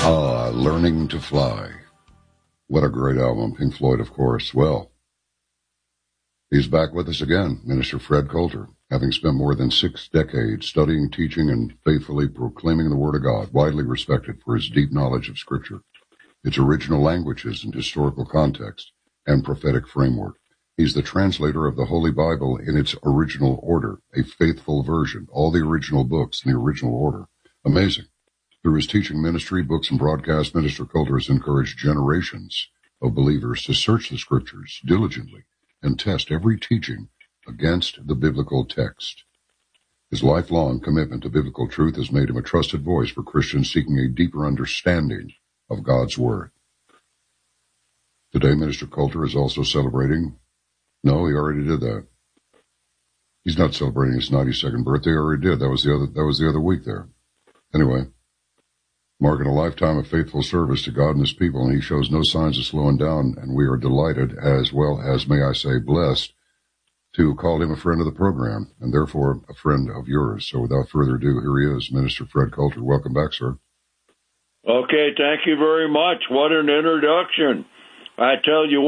Learning to Fly. What a great album. Pink Floyd, of course. Well, he's back with us again, Minister Fred Coulter, having spent more than 6 decades studying, teaching, and faithfully proclaiming the Word of God, widely respected for his deep knowledge of Scripture, its original languages and historical context, and prophetic framework. He's the translator of the Holy Bible in its original order, a faithful version, all the original books in the original order. Amazing. Through his teaching ministry, books, and broadcast, Minister Coulter has encouraged generations of believers to search the Scriptures diligently and test every teaching against the biblical text. His lifelong commitment to biblical truth has made him a trusted voice for Christians seeking a deeper understanding of God's Word. Today, Minister Coulter is also celebrating... No, he already did that. He's not celebrating his 92nd birthday. He already did. That was the other week there. Anyway, marking a lifetime of faithful service to God and his people, and he shows no signs of slowing down, and we are delighted, as well as, may I say, blessed, to call him a friend of the program, and therefore a friend of yours. So without further ado, here he is, Minister Fred Coulter. Welcome back, sir. Okay, thank you very much. What an introduction. I tell you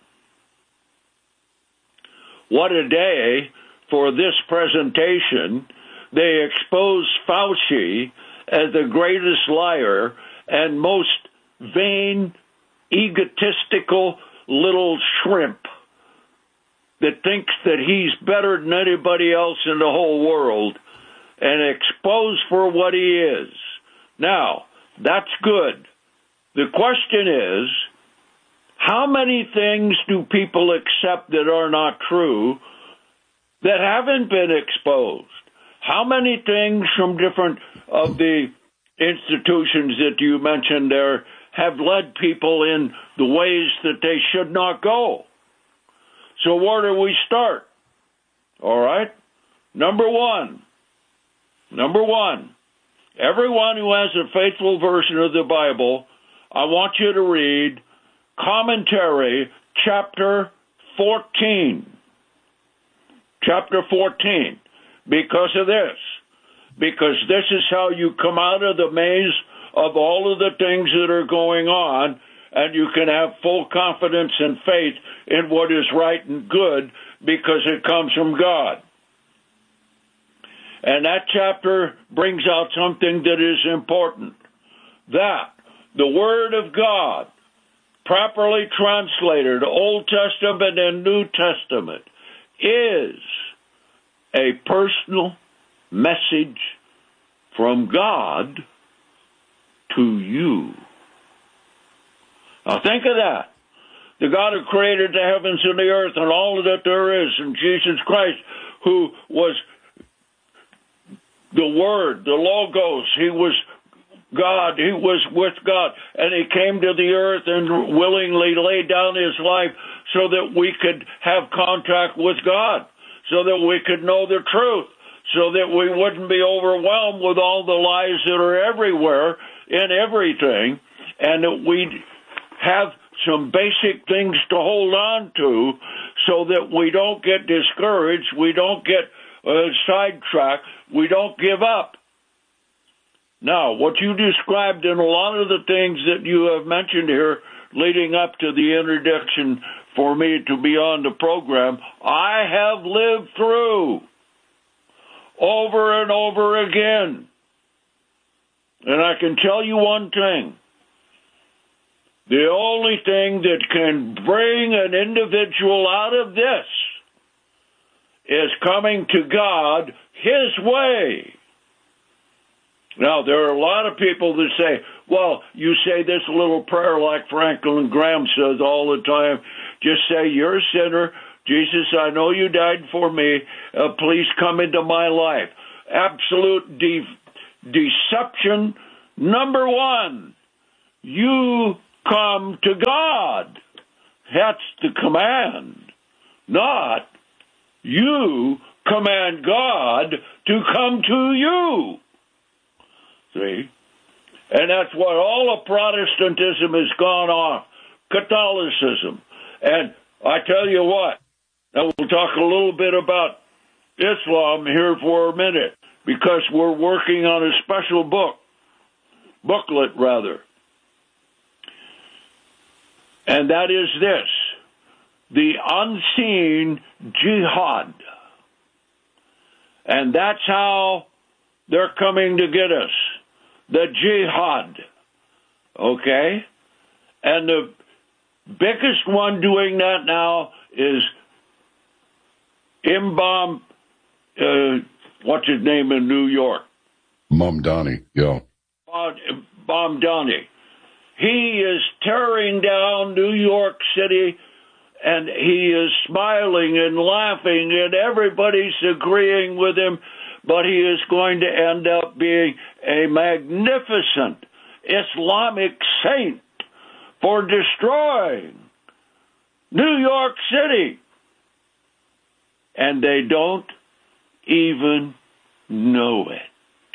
what a day for this presentation. They expose Fauci as the greatest liar and most vain, egotistical little shrimp that thinks that he's better than anybody else in the whole world, and exposed for what he is. Now, that's good. The question is, how many things do people accept that are not true that haven't been exposed? How many things from different of the institutions that you mentioned there have led people in the ways that they should not go? So where do we start? All right? Number one, everyone who has a faithful version of the Bible, I want you to read Commentary, chapter 14. Chapter 14. Because of this. Because this is how you come out of the maze of all of the things that are going on, and you can have full confidence and faith in what is right and good because it comes from God. And that chapter brings out something that is important. That the Word of God, properly translated, Old Testament and New Testament, is a personal message from God to you. Now think of that. The God who created the heavens and the earth and all that there is, and Jesus Christ, who was the Word, the Logos, he was God, he was with God, and he came to the earth and willingly laid down his life so that we could have contact with God, so that we could know the truth, so that we wouldn't be overwhelmed with all the lies that are everywhere in everything, and that we'd have some basic things to hold on to so that we don't get discouraged, we don't get sidetracked, we don't give up. Now, what you described in a lot of the things that you have mentioned here leading up to the introduction for me to be on the program, I have lived through over and over again. And I can tell you one thing. The only thing that can bring an individual out of this is coming to God His way. Now, there are a lot of people that say, well, you say this little prayer like Franklin Graham says all the time. Just say, you're a sinner. Jesus, I know you died for me. Please come into my life. Absolute deception. Number one, you come to God. That's the command. Not you command God to come to you. See? And that's what all of Protestantism has gone off. Catholicism. And I tell you what, now we'll talk a little bit about Islam here for a minute, because we're working on a special booklet rather, and that is this: the unseen jihad. And that's how they're coming to get us. The jihad. Okay? And the biggest one doing that now is Imam, what's his name in New York? Mamdani, yeah. Mamdani. He is tearing down New York City, and he is smiling and laughing, and everybody's agreeing with him, but he is going to end up being a magnificent Islamic saint for destroying New York City. And they don't even know it.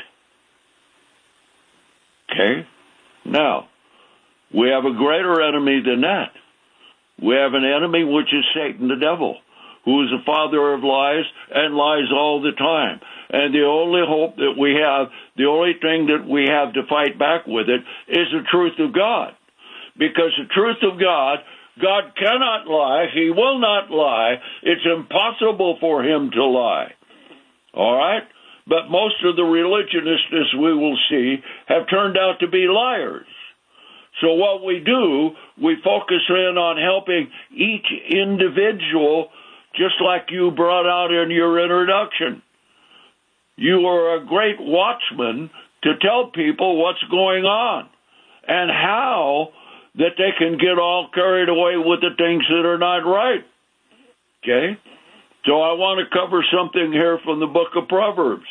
Okay? Now, we have a greater enemy than that. We have an enemy, which is Satan, the devil, who is the father of lies and lies all the time. And the only hope that we have, the only thing that we have to fight back with it, is the truth of God. Because the truth of God, God cannot lie. He will not lie. It's impossible for him to lie. All right? But most of the religionists, as we will see, have turned out to be liars. So what we do, we focus in on helping each individual, just like you brought out in your introduction. You are a great watchman to tell people what's going on and how that they can get all carried away with the things that are not right. Okay? So I want to cover something here from the book of Proverbs.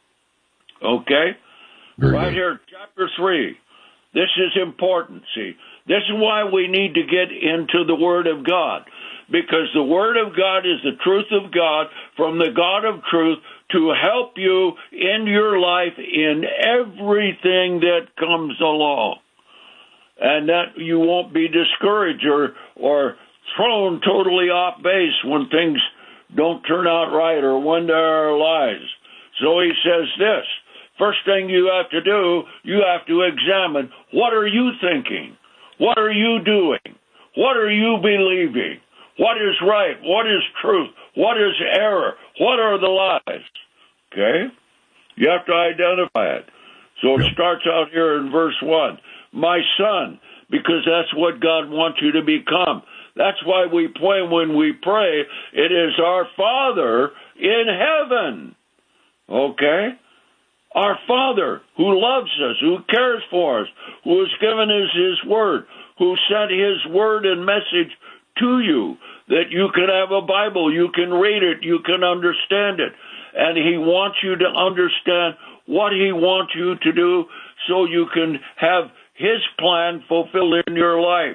Okay? Right here, chapter 3. This is important, see. This is why we need to get into the Word of God, because the Word of God is the truth of God from the God of truth to help you in your life in everything that comes along, and that you won't be discouraged or thrown totally off base when things don't turn out right or when there are lies. So he says this. First thing you have to do, you have to examine, what are you thinking? What are you doing? What are you believing? What is right? What is truth? What is error? What are the lies? Okay? You have to identify it. So it starts out here in verse 1. My son, because that's what God wants you to become. That's why we pray when we pray. It is our Father in heaven. Okay? Our Father who loves us, who cares for us, who has given us His Word, who sent His Word and message to you, that you can have a Bible, you can read it, you can understand it. And He wants you to understand what He wants you to do so you can have His plan fulfilled in your life.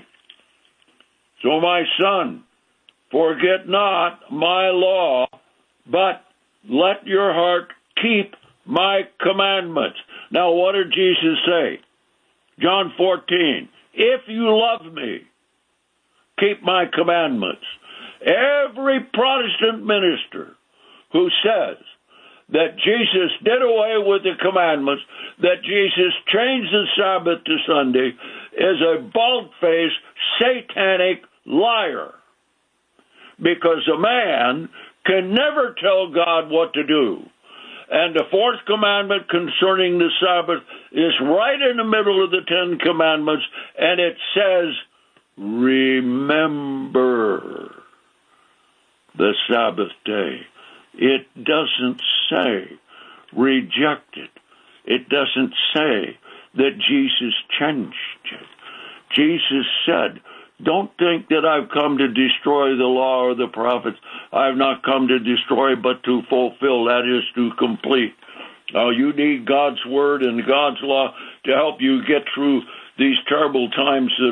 So my son, forget not my law, but let your heart keep my commandments. Now, what did Jesus say? John 14, if you love me, keep my commandments. Every Protestant minister who says that Jesus did away with the commandments, that Jesus changed the Sabbath to Sunday, is a bald-faced, satanic liar. Because a man can never tell God what to do. And the fourth commandment concerning the Sabbath is right in the middle of the Ten Commandments, and it says, remember the Sabbath day. It doesn't say reject it. It doesn't say that Jesus changed it. Jesus said, don't think that I've come to destroy the law or the prophets. I have not come to destroy, but to fulfill, that is, to complete. Now, you need God's word and God's law to help you get through these terrible times that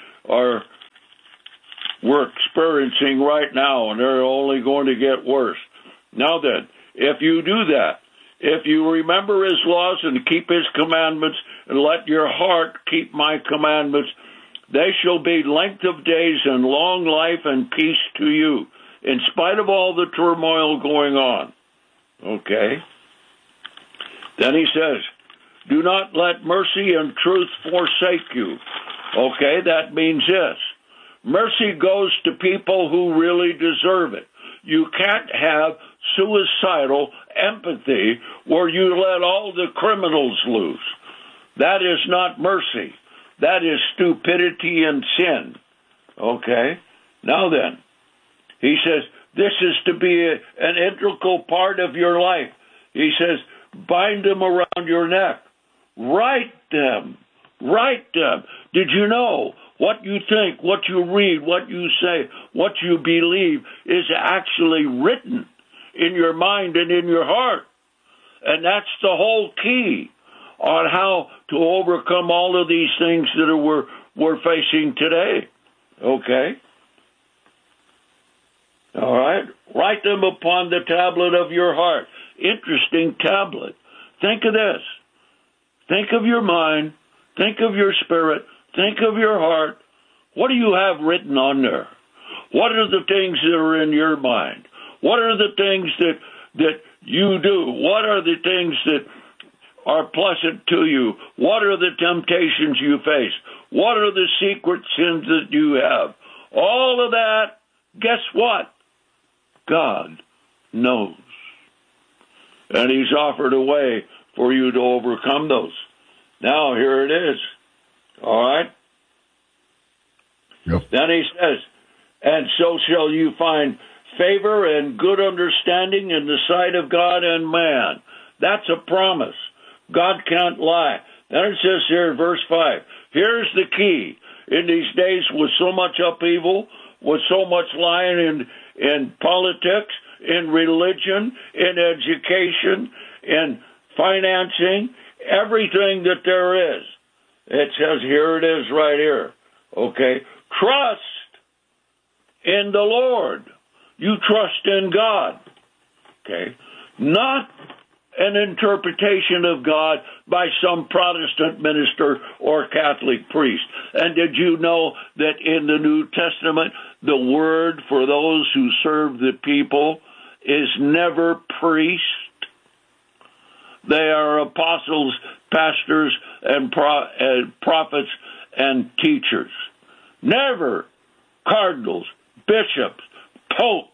we're experiencing right now, and they're only going to get worse. Now then, if you do that, if you remember His laws and keep His commandments, and let your heart keep my commandments, they shall be length of days and long life and peace to you, in spite of all the turmoil going on. Okay? Then he says, do not let mercy and truth forsake you. Okay, that means this. Mercy goes to people who really deserve it. You can't have suicidal empathy where you let all the criminals loose. That is not mercy. That is stupidity and sin. Okay? Now then, he says, this is to be an integral part of your life. He says, bind them around your neck. Write them. Write them. Did you know what you think, what you read, what you say, what you believe is actually written in your mind and in your heart? And that's the whole key on how to overcome all of these things that we're facing today. Okay? All right? Write them upon the tablet of your heart. Interesting tablet. Think of this. Think of your mind. Think of your spirit. Think of your heart. What do you have written on there? What are the things that are in your mind? What are the things that you do? What are the things that are pleasant to you? What are the temptations you face? What are the secret sins that you have? All of that, guess what? God knows. And he's offered a way for you to overcome those. Now, here it is. All right? Yep. Then he says, and so shall you find favor and good understanding in the sight of God and man. That's a promise. God can't lie. Then it says here in verse 5, here's the key. In these days with so much upheaval, with so much lying in politics, in religion, in education, in financing, everything that there is. It says, here it is right here. Okay? Trust in the Lord. You trust in God. Okay? Not an interpretation of God by some Protestant minister or Catholic priest. And did you know that in the New Testament, the word for those who serve the people is never priest? They are apostles, pastors, and prophets and teachers. Never cardinals, bishops, popes.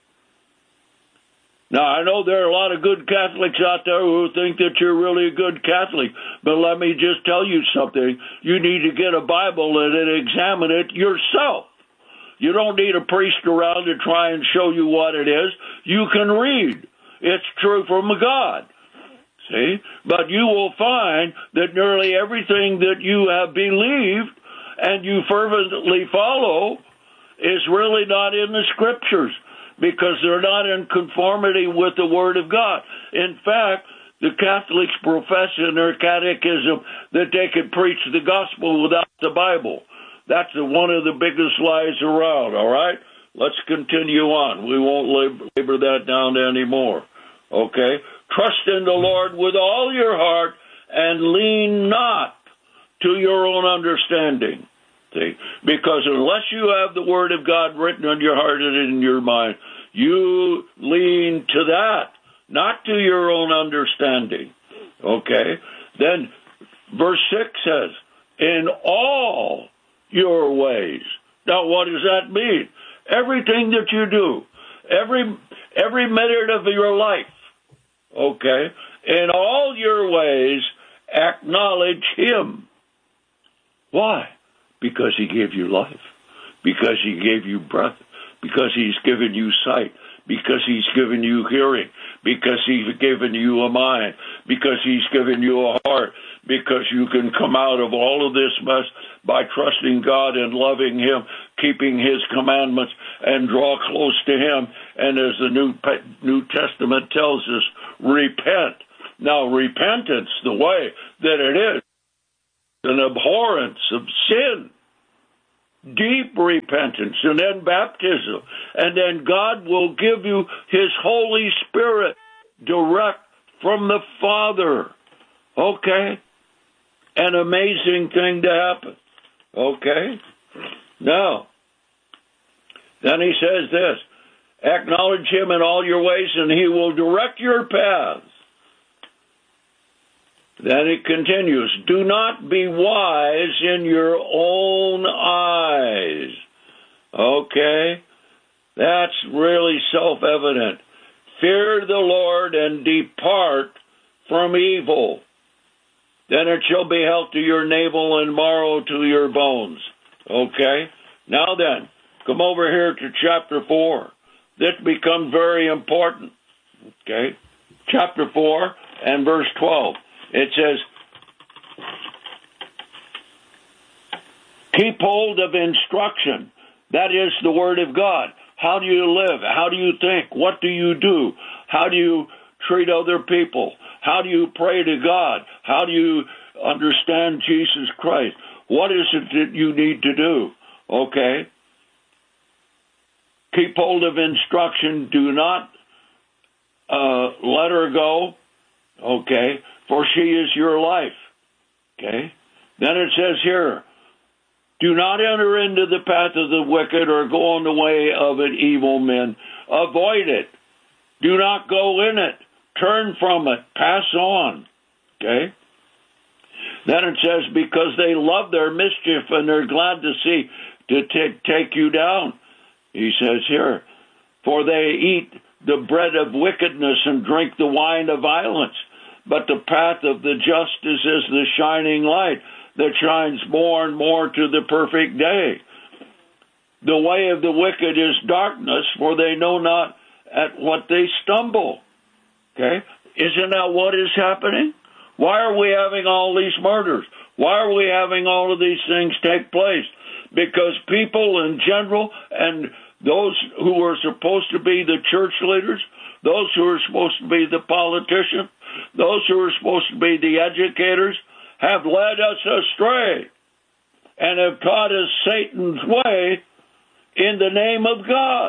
Now, I know there are a lot of good Catholics out there who think that you're really a good Catholic, but let me just tell you something. You need to get a Bible and examine it yourself. You don't need a priest around to try and show you what it is. You can read. It's true from God. See? But you will find that nearly everything that you have believed and you fervently follow is really not in the Scriptures, because they're not in conformity with the Word of God. In fact, the Catholics profess in their catechism that they could preach the gospel without the Bible. That's one of the biggest lies around, all right? Let's continue on. We won't labor that down anymore, okay? Trust in the Lord with all your heart and lean not to your own understanding. See? Because unless you have the Word of God written on your heart and in your mind, you lean to that, not to your own understanding. Okay? Then verse 6 says, in all your ways. Now, what does that mean? Everything that you do, every minute of your life, okay? In all your ways, acknowledge Him. Why? Because He gave you life, because He gave you breath, because He's given you sight, because He's given you hearing, because He's given you a mind, because He's given you a heart, because you can come out of all of this mess by trusting God and loving Him, keeping His commandments, and draw close to Him. And as the New Testament tells us, repent. Now, repentance, the way that it is, an abhorrence of sin, deep repentance, and then baptism. And then God will give you His Holy Spirit direct from the Father. Okay? An amazing thing to happen. Okay? Now, then he says this, acknowledge Him in all your ways and He will direct your paths. Then it continues, do not be wise in your own eyes. Okay? That's really self-evident. Fear the Lord and depart from evil. Then it shall be health to your navel and marrow to your bones. Okay? Now then, come over here to chapter 4. This becomes very important. Okay? Chapter 4 and verse 12. It says, keep hold of instruction. That is the Word of God. How do you live? How do you think? What do you do? How do you treat other people? How do you pray to God? How do you understand Jesus Christ? What is it that you need to do? Okay? Keep hold of instruction. Do not let her go. Okay? For she is your life. Okay? Then it says here, do not enter into the path of the wicked or go on the way of an evil men. Avoid it. Do not go in it. Turn from it. Pass on. Okay? Then it says, because they love their mischief and they're glad to take you down. He says here, for they eat the bread of wickedness and drink the wine of violence. But the path of the just is the shining light that shines more and more to the perfect day. The way of the wicked is darkness, for they know not at what they stumble. Okay? Isn't that what is happening? Why are we having all these murders? Why are we having all of these things take place? Because people in general, and those who are supposed to be the church leaders, those who are supposed to be the politicians, those who are supposed to be the educators, have led us astray and have taught us Satan's way in the name of God.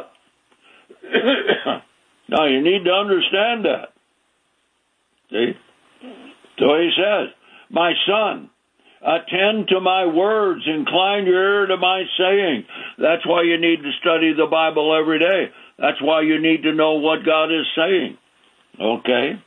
Now, you need to understand that. See? So he says, my son, attend to my words, incline your ear to my saying. That's why you need to study the Bible every day. That's why you need to know what God is saying. Okay?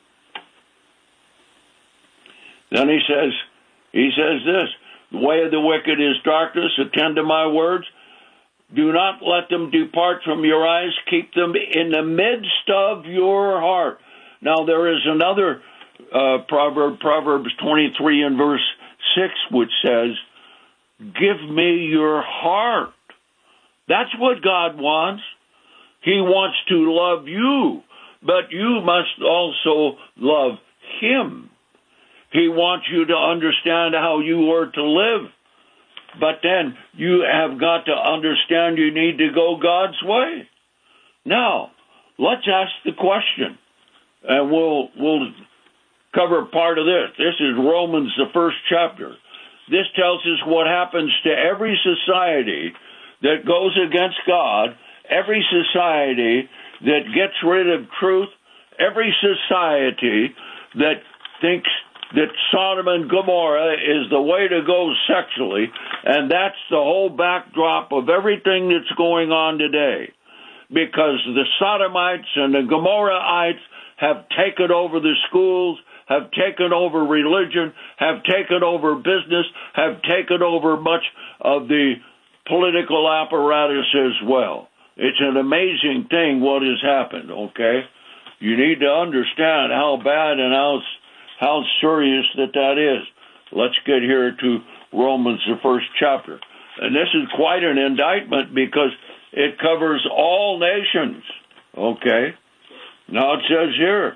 Then he says this, the way of the wicked is darkness, attend to my words. Do not let them depart from your eyes, keep them in the midst of your heart. Now there is another proverb, Proverbs 23 and verse 6, which says, give me your heart. That's what God wants. He wants to love you, but you must also love him. He wants you to understand how you are to live. But then you have got to understand you need to go God's way. Now, let's ask the question, and we'll cover part of this. This is Romans, the first chapter. This tells us what happens to every society that goes against God, every society that gets rid of truth, every society that thinks that Sodom and Gomorrah is the way to go sexually, and that's the whole backdrop of everything that's going on today. Because the Sodomites and the Gomorrahites have taken over the schools, have taken over religion, have taken over business, have taken over much of the political apparatus as well. It's an amazing thing what has happened, okay? You need to understand how bad and how serious that is. Let's get here to Romans, the first chapter. And this is quite an indictment because it covers all nations. Okay? Now it says here.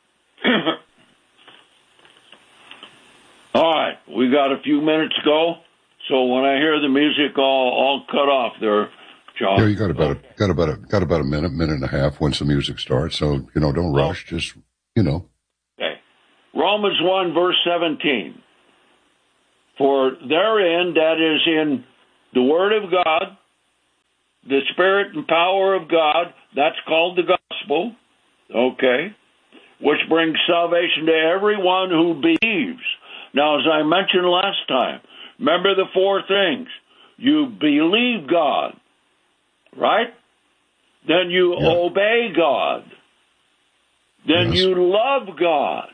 All right, we got a few minutes to go. So when I hear the music, I'll cut off there, John. Yeah, you got about a minute and a half once the music starts. So, don't rush, just. Okay. Romans 1, verse 17. For therein, that is in the Word of God, the Spirit and power of God, that's called the gospel, okay, which brings salvation to everyone who believes. Now, as I mentioned last time, remember the four things. You believe God, right? Then you obey God. Then you love God.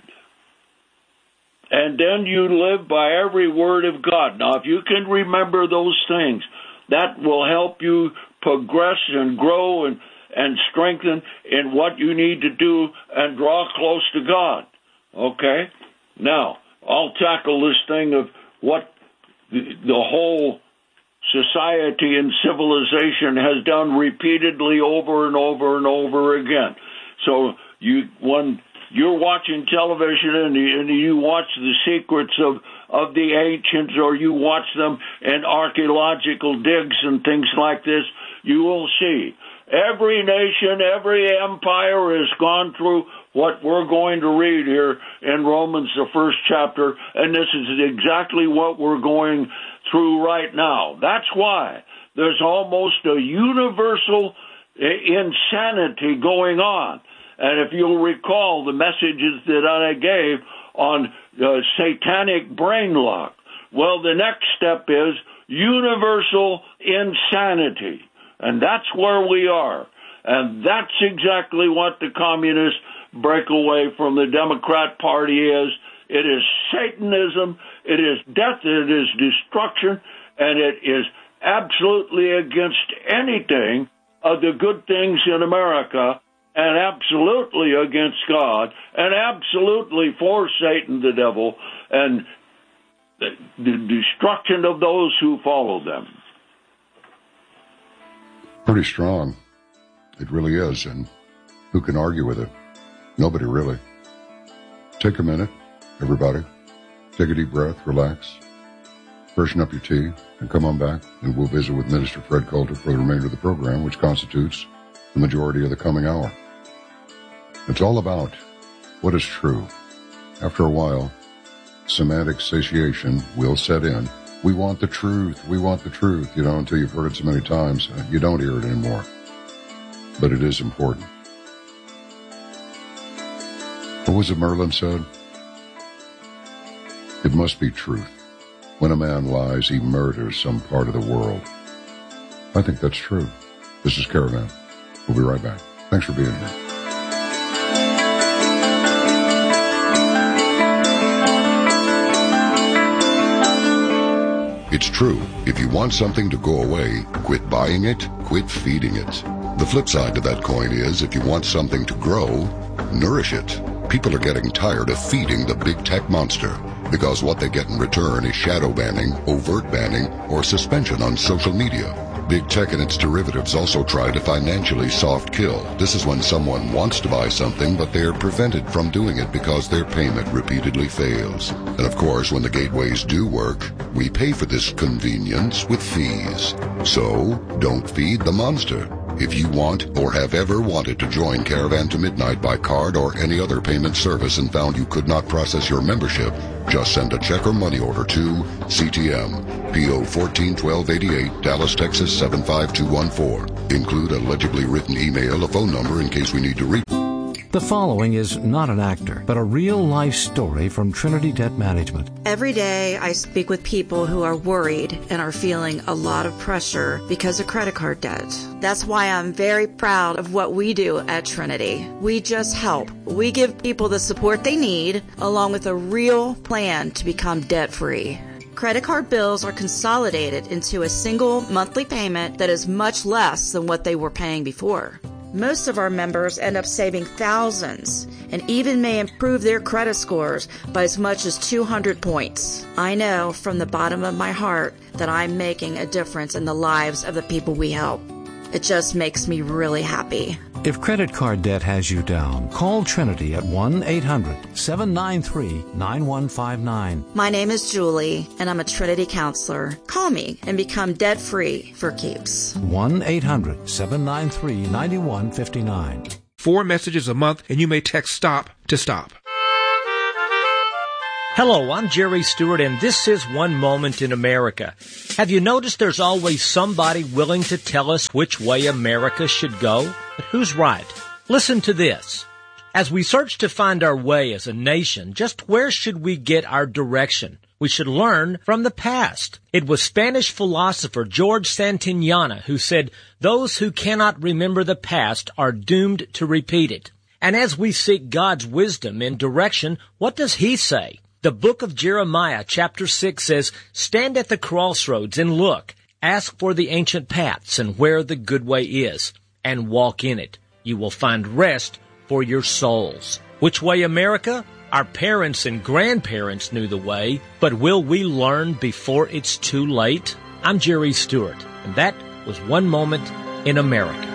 And then you live by every word of God. Now, if you can remember those things, that will help you progress and grow and strengthen in what you need to do and draw close to God. Okay? Now, I'll tackle this thing of what the whole society and civilization has done repeatedly over and over and over again. So when you're watching television and you watch the secrets of the ancients, or you watch them in archaeological digs and things like this, you will see every nation, every empire has gone through what we're going to read here in Romans, the first chapter, and this is exactly what we're going through right now. That's why there's almost a universal insanity going on. And if you'll recall the messages that I gave on satanic brain lock, well, the next step is universal insanity. And that's where we are. And that's exactly what the communist breakaway from the Democrat Party is. It is Satanism, it is death, it is destruction, and it is absolutely against anything of the good things in America, and absolutely against God, and absolutely for Satan, the devil, and the destruction of those who follow them. Pretty strong. It really is, and who can argue with it? Nobody really. Take a minute, everybody. Take a deep breath, relax, freshen up your tea, and come on back, and we'll visit with Minister Fred Coulter for the remainder of the program, which constitutes the majority of the coming hour. It's all about what is true. After a while, semantic satiation will set in. We want the truth. We want the truth. Until you've heard it so many times, you don't hear it anymore. But it is important. What was it Merlin said? It must be truth. When a man lies, he murders some part of the world. I think that's true. This is Caravan. We'll be right back. Thanks for being here. It's true. If you want something to go away, quit buying it, quit feeding it. The flip side to that coin is, if you want something to grow, nourish it. People are getting tired of feeding the big tech monster, because what they get in return is shadow banning, overt banning, or suspension on social media. Big tech and its derivatives also try to financially soft kill. This is when someone wants to buy something, but they are prevented from doing it because their payment repeatedly fails. And of course, when the gateways do work, we pay for this convenience with fees. So, don't feed the monster. If you want or have ever wanted to join Caravan to Midnight by card or any other payment service and found you could not process your membership, just send a check or money order to CTM, P.O. 141288, Dallas, Texas 75214. Include a legibly written email, a phone number in case we need to reach. The following is not an actor, but a real-life story from Trinity Debt Management. Every day I speak with people who are worried and are feeling a lot of pressure because of credit card debt. That's why I'm very proud of what we do at Trinity. We just help. We give people the support they need, along with a real plan to become debt-free. Credit card bills are consolidated into a single monthly payment that is much less than what they were paying before. Most of our members end up saving thousands and even may improve their credit scores by as much as 200 points. I know from the bottom of my heart that I'm making a difference in the lives of the people we help. It just makes me really happy. If credit card debt has you down, call Trinity at 1-800-793-9159. My name is Julie, and I'm a Trinity counselor. Call me and become debt-free for keeps. 1-800-793-9159. 4 messages a month, and you may text STOP to STOP. Hello, I'm Jerry Stewart, and this is One Moment in America. Have you noticed there's always somebody willing to tell us which way America should go? But who's right? Listen to this. As we search to find our way as a nation, just where should we get our direction? We should learn from the past. It was Spanish philosopher George Santayana who said, "Those who cannot remember the past are doomed to repeat it." And as we seek God's wisdom and direction, what does He say? The book of Jeremiah, chapter 6 says, "Stand at the crossroads and look. Ask for the ancient paths and where the good way is, and walk in it. You will find rest for your souls. Which way, America? Our parents and grandparents knew the way, but will we learn before it's too late? I'm Jerry Stewart, and that was One Moment in America.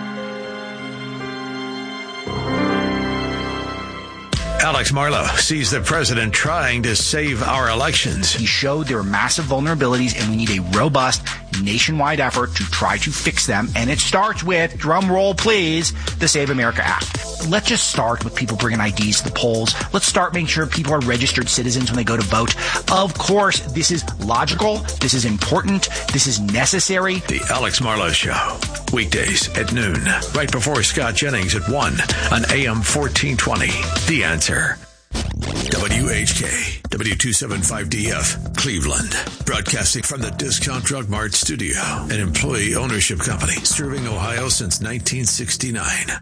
Alex Marlow sees the president trying to save our elections. He showed there are massive vulnerabilities and we need a robust nationwide effort to try to fix them. And it starts with, drum roll please, the Save America Act. Let's just start with people bringing IDs to the polls. Let's start making sure people are registered citizens when they go to vote. Of course, this is logical. This is important. This is necessary. The Alex Marlow Show. Weekdays at noon, right before Scott Jennings at 1 on AM 1420. The Answer. WHK, W275DF, Cleveland. Broadcasting from the Discount Drug Mart studio, an employee ownership company serving Ohio since 1969.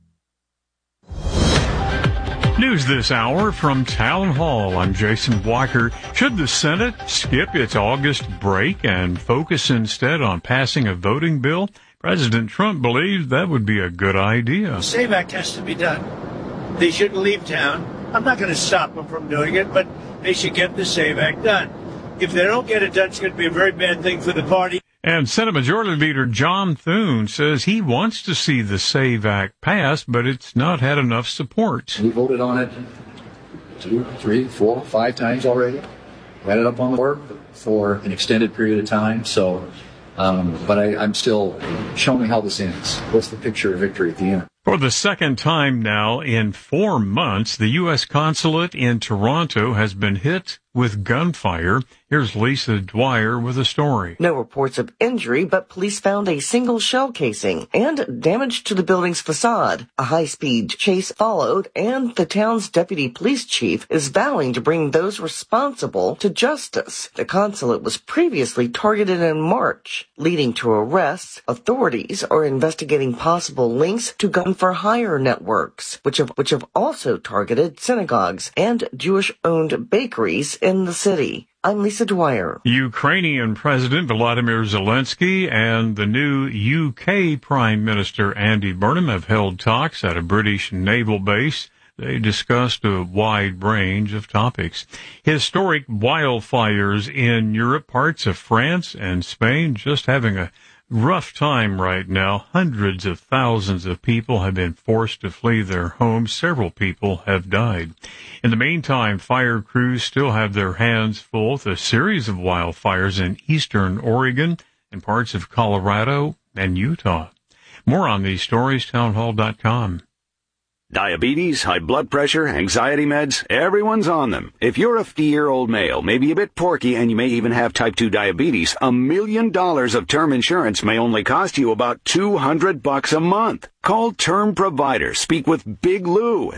News this hour from Town Hall. I'm Jason Walker. Should the Senate skip its August break and focus instead on passing a voting bill? President Trump believes that would be a good idea. The SAVE Act has to be done. They shouldn't leave town. I'm not going to stop them from doing it, but they should get the SAVE Act done. If they don't get it done, it's going to be a very bad thing for the party. And Senate Majority Leader John Thune says he wants to see the SAVE Act passed, but it's not had enough support. We voted on it 2, 3, 4, 5 times already. We had it up on the board for an extended period of time, so... but I'm still showing how this ends. What's the picture of victory at the end? For the second time now in 4 months, the U.S. consulate in Toronto has been hit with gunfire. Here's Lisa Dwyer with a story. No reports of injury, but police found a single shell casing and damage to the building's facade. A high-speed chase followed, and the town's deputy police chief is vowing to bring those responsible to justice. The consulate was previously targeted in March, leading to arrests. Authorities are investigating possible links to gun-for-hire networks, which have also targeted synagogues and Jewish-owned bakeries in the city. I'm Lisa Dwyer. Ukrainian President Volodymyr Zelensky and the new UK Prime Minister Andy Burnham have held talks at a British naval base. They discussed a wide range of topics. Historic wildfires in Europe, parts of France and Spain just having a rough time right now. Hundreds of thousands of people have been forced to flee their homes. Several people have died. In the meantime, fire crews still have their hands full with a series of wildfires in eastern Oregon and parts of Colorado and Utah. More on these stories, townhall.com. Diabetes, high blood pressure, anxiety meds, everyone's on them. If you're a 50-year-old male, maybe a bit porky, and you may even have type 2 diabetes, $1 million of term insurance may only cost you about $200 a month. Call Term Provider. Speak with Big Lou at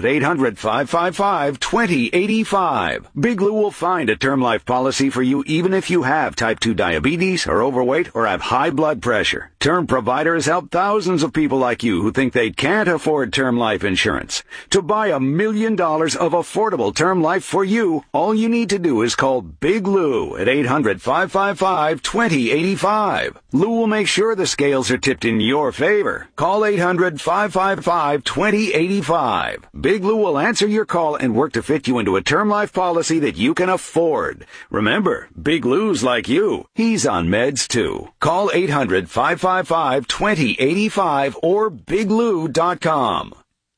800-555-2085. Big Lou will find a term life policy for you even if you have type 2 diabetes, are overweight, or have high blood pressure. Term Provider has helped thousands of people like you who think they can't afford term life insurance. To buy $1 million of affordable term life for you, all you need to do is call Big Lou at 800-555-2085. Lou will make sure the scales are tipped in your favor. Call 800-555-2085. Big Lou will answer your call and work to fit you into a term life policy that you can afford. Remember, Big Lou's like you. He's on meds too. Call 800-555-2085 or biglou.com.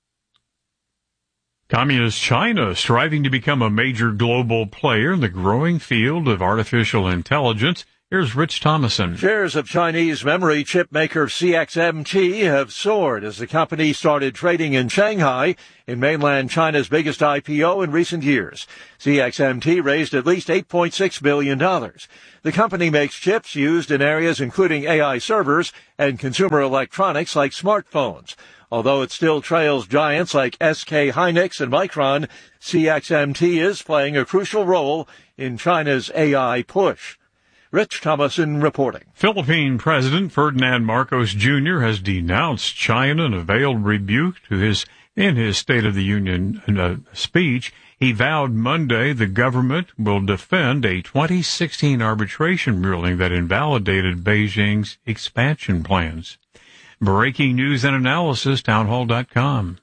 Communist China is striving to become a major global player in the growing field of artificial intelligence. Here's Rich Thomason. Shares of Chinese memory chip maker CXMT have soared as the company started trading in Shanghai, in mainland China's biggest IPO in recent years. CXMT raised at least $8.6 billion. The company makes chips used in areas including AI servers and consumer electronics like smartphones. Although it still trails giants like SK Hynix and Micron, CXMT is playing a crucial role in China's AI push. Rich Thomason reporting. Philippine President Ferdinand Marcos Jr. has denounced China in a veiled rebuke to his In his State of the Union speech, he vowed Monday the government will defend a 2016 arbitration ruling that invalidated Beijing's expansion plans. Breaking news and analysis, townhall.com.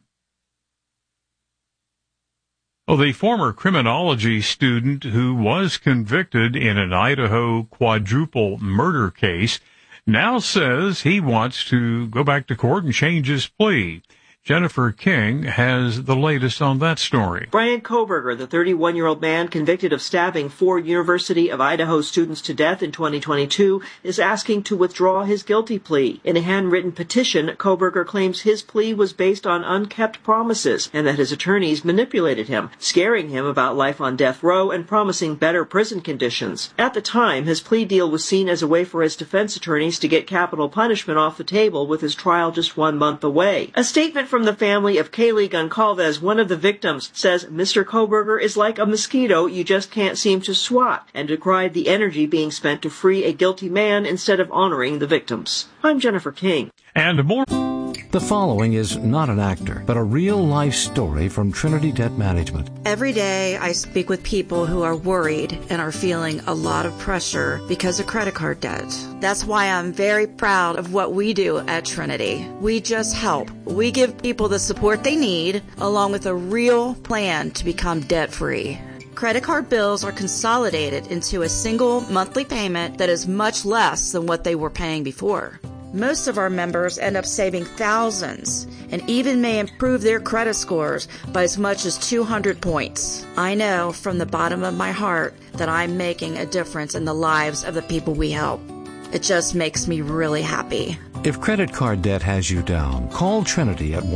Well, the former criminology student who was convicted in an Idaho quadruple murder case now says he wants to go back to court and change his plea. Jennifer King has the latest on that story. Brian Kohberger, the 31-year-old man convicted of stabbing 4 University of Idaho students to death in 2022, is asking to withdraw his guilty plea. In a handwritten petition, Kohberger claims his plea was based on unkept promises and that his attorneys manipulated him, scaring him about life on death row and promising better prison conditions. At the time, his plea deal was seen as a way for his defense attorneys to get capital punishment off the table with his trial just 1 month away. A statement from the family of Kaylee Goncalves, one of the victims, says Mr. Kohberger is like a mosquito you just can't seem to swat, and decried the energy being spent to free a guilty man instead of honoring the victims. I'm Jennifer King. And more. The following is not an actor, but a real-life story from Trinity Debt Management. Every day I speak with people who are worried and are feeling a lot of pressure because of credit card debt. That's why I'm very proud of what we do at Trinity. We just help. We give people the support they need, along with a real plan to become debt-free. Credit card bills are consolidated into a single monthly payment that is much less than what they were paying before. Most of our members end up saving thousands and even may improve their credit scores by as much as 200 points. I know from the bottom of my heart that I'm making a difference in the lives of the people we help. It just makes me really happy. If credit card debt has you down, call Trinity at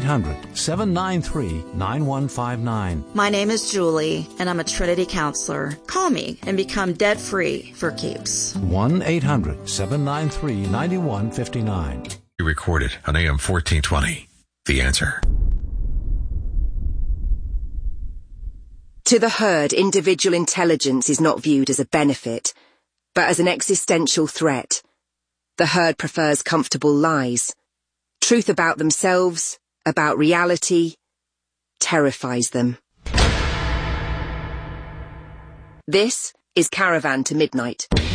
1-800-793-9159. My name is Julie, and I'm a Trinity counselor. Call me and become debt-free for keeps. 1-800-793-9159. Recorded on AM 1420. The Answer. To the herd, individual intelligence is not viewed as a benefit, but as an existential threat. The herd prefers comfortable lies. Truth about themselves, about reality, terrifies them. This is Caravan to Midnight.